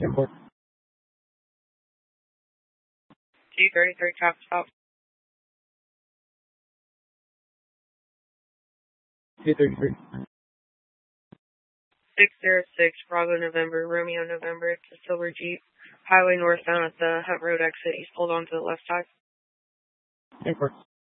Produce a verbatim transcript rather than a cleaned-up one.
Airport. G thirty-three, traffic stop. G thirty-three. six zero six, Bravo November, Romeo November. It's a silver Jeep. Highway northbound at the Hunt Road exit. He's pulled onto the left side. Airport.